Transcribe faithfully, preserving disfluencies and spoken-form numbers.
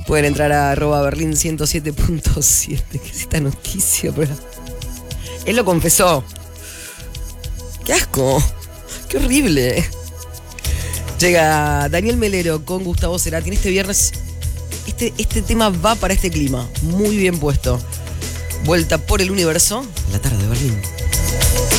Pueden entrar a arroba Berlín ciento siete punto siete. ¿Qué es esta noticia? Pero él lo confesó. ¡Qué asco! ¡Qué horrible! Llega Daniel Melero con Gustavo Cerati en este viernes. Este, este tema va para este clima. Muy bien puesto. Vuelta por el universo. La tarde de Berlín.